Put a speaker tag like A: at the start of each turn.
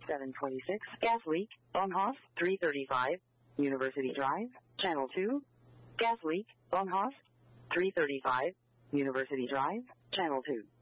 A: 726, gas leak, Bunghoff, 335, University Drive, Channel 2. Gas leak, Bunghoff, 335, University Drive, Channel 2.